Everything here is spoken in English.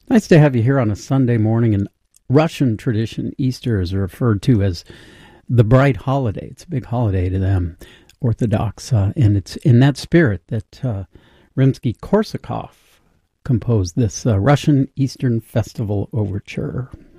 Nice to have you here on a Sunday morning. In Russian tradition, Easter is referred to as the bright holiday. It's a big holiday to them, Orthodox, and it's in that spirit that Rimsky-Korsakov composed this Russian Eastern Festival Overture.